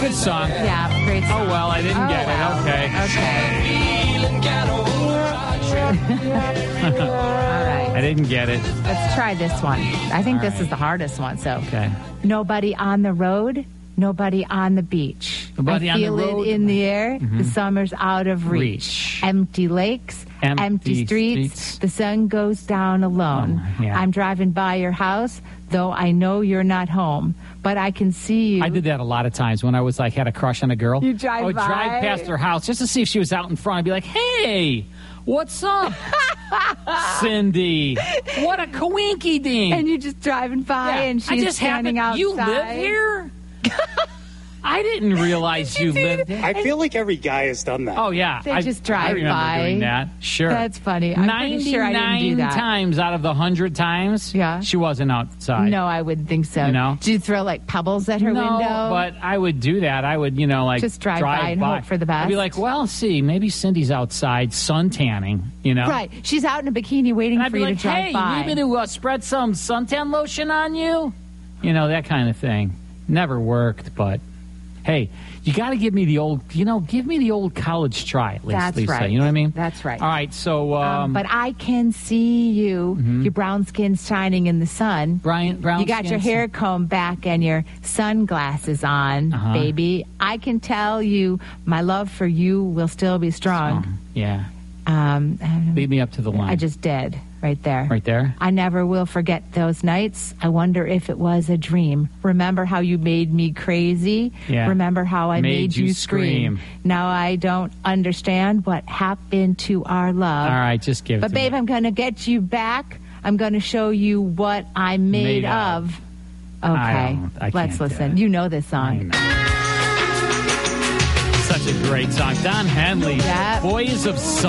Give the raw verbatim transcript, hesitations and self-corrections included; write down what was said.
Good song. Yeah, great song. Oh, well, I didn't Oh, get well. it. Okay. Okay. All right. I didn't get it. Let's try this one. I think All this right. is the hardest one. So, Okay. nobody on the road, nobody on the beach. Nobody I on the feel road. it in the air. Mhm. The summer's out of reach. Reach. Empty lakes, Empty empty, streets. streets. The sun goes down alone. Oh, yeah. I'm driving by your house, though I know you're not home. But I can see you. I did that a lot of times when I was like had a crush on a girl. You drive I would by? drive past her house just to see if she was out in front. I'd be like, "Hey, what's up, Cindy? What a coinky dink!" And you're just driving by, Yeah, and I she's just standing happened- outside. You live here? I didn't realize you lived there. I feel like every guy has done that. Oh yeah, They I, just drive I remember by. doing that. Sure, That's funny. I'm pretty sure I didn't do ninety-nine that. times out of the hundred times, Yeah. she wasn't outside. No, I wouldn't think so. You know? Did you throw like pebbles at her no, window? but I would do that. I would, you know, like Just drive by and hope for the I'd be best. like, well, see, maybe Cindy's outside sun tanning. You know, Right. She's out in a bikini waiting And I'd for be you like, to drive hey, by. need me to uh, spread some suntan lotion on you? You know, that kind of thing. Never worked, but hey, you got to give me the old, you know, give me the old college try at least, That's Lisa. right. You know what I mean? That's right. All right, so. Um, Um, but I can see you, Mhm. your brown skin shining in the sun. Brian, brown You got your skin- hair combed back and your sunglasses on, Uh-huh. baby. I can tell you my love for you will still be strong. Oh, yeah. Um, Lead me up to the line. I just did right there. Right there? I never will forget those nights. I wonder if it was a dream. Remember how you made me crazy? Yeah. Remember how I Made made, you you scream. scream. Now I don't understand what happened to our love. All right, just give it But to babe, me. I'm going to get you back. I'm going to show you what I'm made, Made of. of. Okay. I don't- I Let's can't do listen. it. You know this song. Such a great song. Don Henley, Yeah. Boys of Summer.